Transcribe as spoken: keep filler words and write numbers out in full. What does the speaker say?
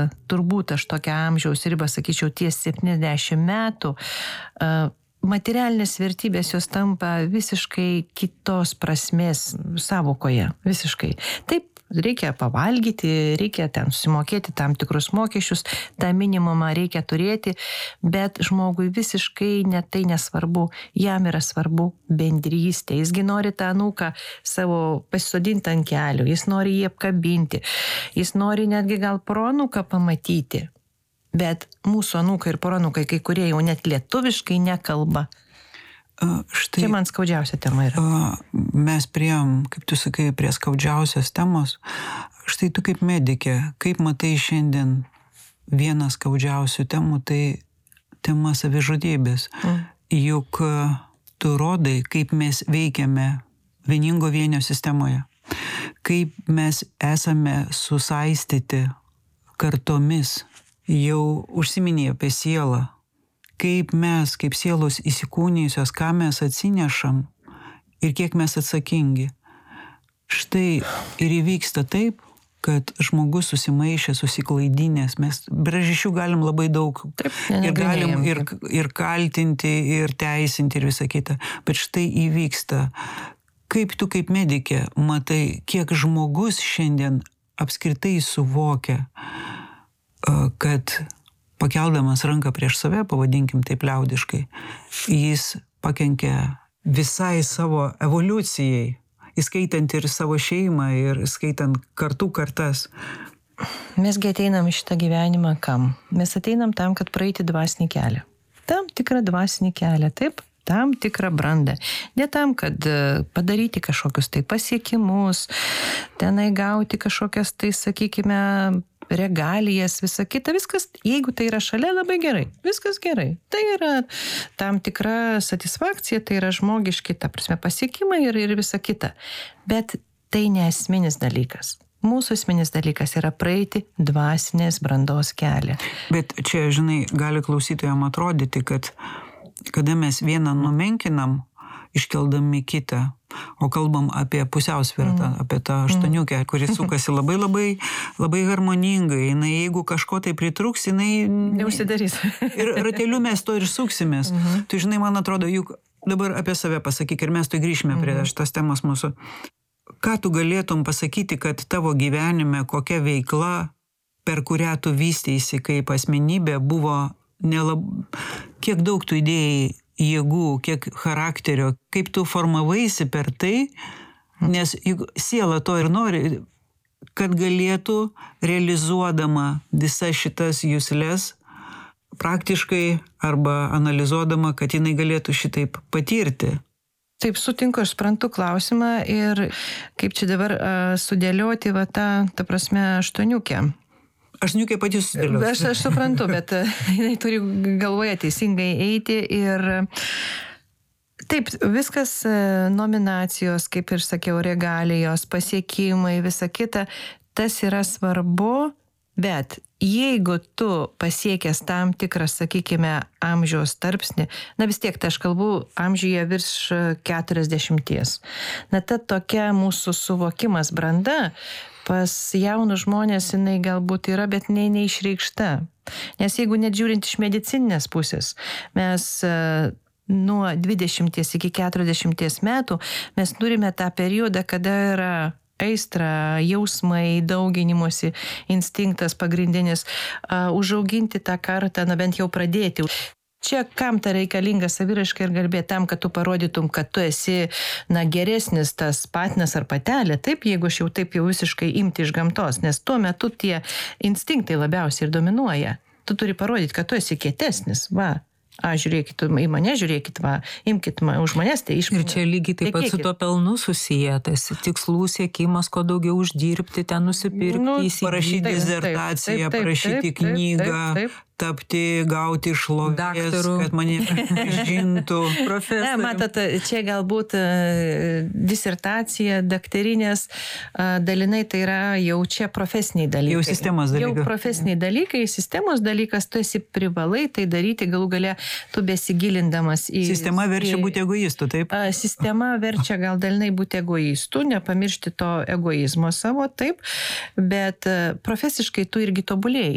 turbūt aš tokią amžiaus ribą, sakyčiau, ties septyniasdešimt metų, materialinės vertybės jos tampa visiškai kitos prasmės savokoje, visiškai. Taip, reikia pavalgyti, reikia ten susimokėti tam tikrus mokesčius, tą minimumą reikia turėti, bet žmogui visiškai ne tai nesvarbu, jam yra svarbu bendrystė, jisgi nori tą anūką savo pasisodinti ant kelių, jis nori jį apkabinti, jis nori netgi gal proanūką pamatyti, bet mūsų anūkai ir proanūkai, kai kurie jau net lietuviškai nekalba. Štai, čia man skaudžiausia tema yra. Mes priėjom, kaip tu sakai, prie skaudžiausios temos. Štai tu kaip medikė, kaip matai šiandien vieną skaudžiausių temų, tai tema savižudybės. Mm. Juk tu rodai, kaip mes veikiame vieningo vienio sistemoje, kaip mes esame susaistyti kartomis, jau užsiminė apie sielą. Kaip mes, kaip sielos įsikūnijusios, ką mes atsinešam ir kiek mes atsakingi. Štai ir įvyksta taip, kad žmogus susimaišė, susiklaidinės. Mes priežasčių galim labai daug. Taip, ir galim ir, ir kaltinti, ir teisinti, ir visą kitą. Bet štai įvyksta. Kaip tu kaip medikė matai, kiek žmogus šiandien apskritai suvokia, kad pakeldamas ranką prieš save, pavadinkim taip liaudiškai, jis pakenkia visai savo evoliucijai, įskaitant ir savo šeimą, ir skaitant kartų kartas. Mesgi ateinam į šitą gyvenimą kam? Mes ateinam tam, kad praeiti dvasinį kelią. Tam tikrą dvasinį kelią, taip? Tam tikrą brandą. Ne tam, kad padaryti kažkokius tai pasiekimus, tenai gauti kažkokias tai, sakykime, regalijas, visa kita, viskas, jeigu tai yra šalia, labai gerai, viskas gerai. Tai yra tam tikra satisfakcija, tai yra žmogiški, ta prasme, pasiekimai ir, ir visa kita. Bet tai ne esminis dalykas. Mūsų esminis dalykas yra praeiti dvasinės brandos kelią. Bet čia, žinai, gali klausytojam atrodyti, kad kada mes vieną numenkinam, iškeldami kitą, o kalbam apie pusiausvyrą, mm. apie tą aštuoniukę, kuris sukasi labai labai labai harmoningai. Jinai, jeigu kažko tai pritruks, jinai neužsidarys. Ir rateliu mes to ir suksimės. Mm-hmm. Tai žinai, man atrodo, juk dabar apie save pasakyk ir mes tai grįžime prie mm-hmm. šitas temos mūsų. Ką tu galėtum pasakyti, kad tavo gyvenime kokia veikla, per kurią tu vystėsi kaip asmenybė, buvo nelab... kiek daug tu įdėjai jėgų, kiek charakterio, kaip tu formavaisi per tai, nes juk siela to ir nori, kad galėtų realizuodama visas šitas jusles praktiškai arba analizuodama, kad jinai galėtų šitaip patirti. Taip, sutinku, aš suprantu klausimą ir kaip čia dabar uh, sudėlioti va tą, ta prasme, aštuoniukę. Aštuoniukė pati susidėlios. Aš, aš suprantu, bet jinai turi galvoje teisingai eiti ir taip, viskas nominacijos, kaip ir sakiau, regalijos, pasiekimai, visa kita, tas yra svarbu, bet jeigu tu pasiekęs tam tikrą, sakykime, amžiaus tarpsnį, na vis tiek, tai aš kalbu amžiuje virš keturiasdešimties. Na ta tokia mūsų suvokimas branda, pas jaunus žmonės jinai galbūt yra, bet ne, neišreikšta. Nes jeigu net žiūrint iš medicininės pusės, mes nuo dvidešimties iki keturiasdešimties metų mes turime tą periodą, kada yra aistra, jausmai, dauginimosi, instinktas pagrindinis, uh, užauginti tą kartą, na bent jau pradėti. Čia kam ta reikalinga saviraiška ir garbė tam, kad tu parodytum, kad tu esi, na, geresnis tas patinas ar patelė, taip, jeigu aš jau taip jau visiškai imti iš gamtos, nes tuo metu tie instinktai labiausiai ir dominuoja. Tu turi parodyti, kad tu esi kietesnis, va. A, žiūrėkit, į mane žiūrėkit, va, imkit ma, už manęs, tai iš manęs. Ir čia lygiai taip pat su tuo pelnu susijęs, tikslų siekimas, kuo daugiau uždirbti, ten nusipirkti, nu, parašyti disertaciją, parašyti knygą, taip, taip, taip. Tapti, gauti šlovės, daktaru, kad mane žintų. Na, matot, čia galbūt disertacija, daktarinės dalinai, tai yra jau čia profesiniai dalykai. Jau sistemos dalykai. Jau profesiniai dalykai, sistemos dalykas, tu esi privalai tai daryti, galų gale tu besigilindamas į... Sistema verčia į, būti egoistu, taip? Sistema verčia gal dalinai būti egoistu, nepamiršti to egoizmo savo, taip, bet profesiškai tu irgi tobulėjai.